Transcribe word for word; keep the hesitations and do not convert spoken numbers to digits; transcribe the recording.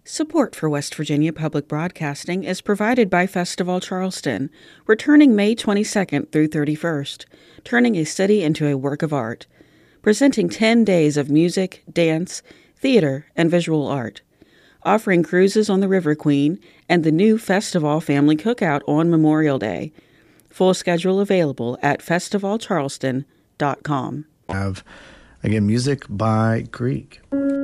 Support for West Virginia Public Broadcasting is provided by Festival Charleston, returning May twenty-second through thirty-first, turning a city into a work of art, presenting ten days of music, dance, theater, and visual art, offering cruises on the River Queen and the new Festival Family Cookout on Memorial Day. Full schedule available at festival charleston dot com. Have, again, music by Greek.